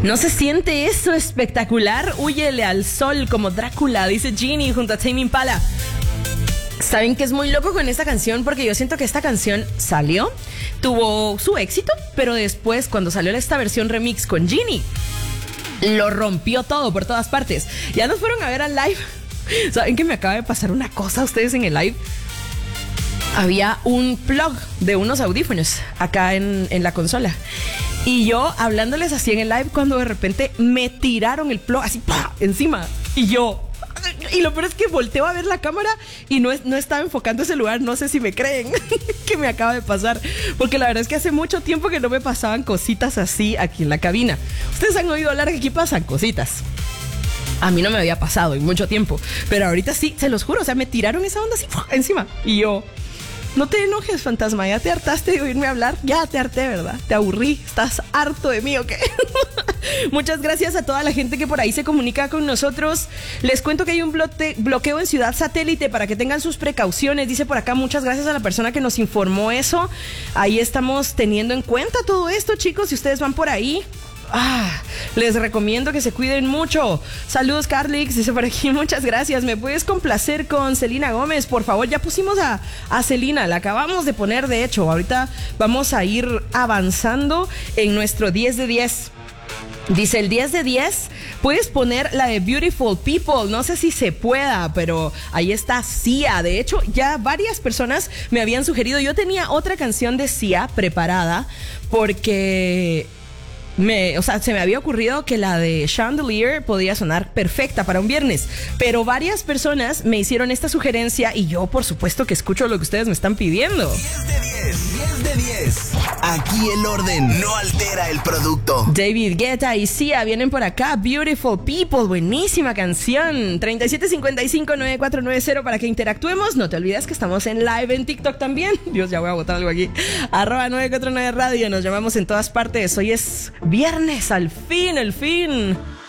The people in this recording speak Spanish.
¿No se siente eso espectacular? Húyele al sol como Drácula, dice Ginny junto a Tame Impala. ¿Saben qué es muy loco con esta canción? Porque yo siento que esta canción salió, tuvo su éxito, pero después cuando salió esta versión remix con Ginny, lo rompió todo por todas partes. Ya nos fueron a ver al live. ¿Saben que me acaba de pasar una cosa a ustedes en el live? Había un plug de unos audífonos acá en la consola. Y yo hablándoles así en el live cuando de repente me tiraron el plug así ¡pah! Encima. Y yo... Y lo peor es que volteo a ver la cámara y no estaba enfocando ese lugar. No sé si me creen que me acaba de pasar. Porque la verdad es que hace mucho tiempo que no me pasaban cositas así aquí en la cabina. Ustedes han oído hablar que aquí pasan cositas. A mí no me había pasado en mucho tiempo. Pero ahorita sí, se los juro. O sea, me tiraron esa onda así ¡pum! Encima. Y yo... No te enojes, fantasma, ya te hartaste de oírme hablar, ya te harté, ¿verdad? Te aburrí, estás harto de mí, ¿o qué? Muchas gracias a toda la gente que por ahí se comunica con nosotros. Les cuento que hay un bloqueo en Ciudad Satélite para que tengan sus precauciones. Dice por acá, muchas gracias a la persona que nos informó eso. Ahí estamos teniendo en cuenta todo esto, chicos, si ustedes van por ahí. Les recomiendo que se cuiden mucho. Saludos, Carlix, dice por aquí, muchas gracias. ¿Me puedes complacer con Selena Gómez? Por favor, ya pusimos a Selena, la acabamos de poner, de hecho. Ahorita vamos a ir avanzando en nuestro 10 de 10. Dice el 10 de 10, puedes poner la de Beautiful People, no sé si se pueda, pero ahí está Sia. De hecho, ya varias personas me habían sugerido, yo tenía otra canción de Sia preparada porque... se me había ocurrido que la de Chandelier podía sonar perfecta para un viernes, pero varias personas me hicieron esta sugerencia y yo por supuesto que escucho lo que ustedes me están pidiendo. 10 de 10, 10 de 10. Aquí el orden no altera el producto. David Guetta y Sia vienen por acá. Beautiful People, buenísima canción. 37559490 para que interactuemos. No te olvides que estamos en live en TikTok también. Dios, ya voy a botar algo aquí. @949 Radio, nos llamamos en todas partes. Hoy es viernes, al fin, el fin.